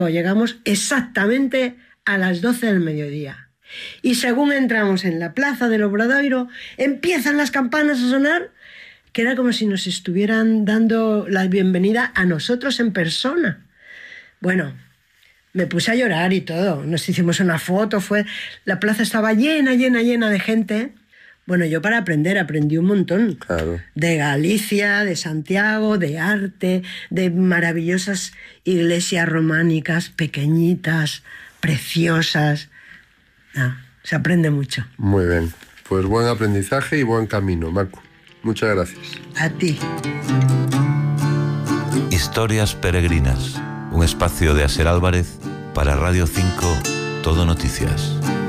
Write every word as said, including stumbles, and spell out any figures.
Llegamos exactamente a las doce del mediodía. Y según entramos en la plaza del Obradoiro, empiezan las campanas a sonar, que era como si nos estuvieran dando la bienvenida a nosotros en persona. Bueno, me puse a llorar y todo. Nos hicimos una foto, fue... la plaza estaba llena, llena, llena de gente. Bueno, yo para aprender aprendí un montón. Claro. De Galicia, de Santiago, de arte, de maravillosas iglesias románicas, pequeñitas, preciosas. Ah, se aprende mucho. Muy bien. Pues buen aprendizaje y buen camino, Macu. Muchas gracias. A ti. Historias peregrinas. Un espacio de Aser Álvarez para Radio cinco, Todo Noticias.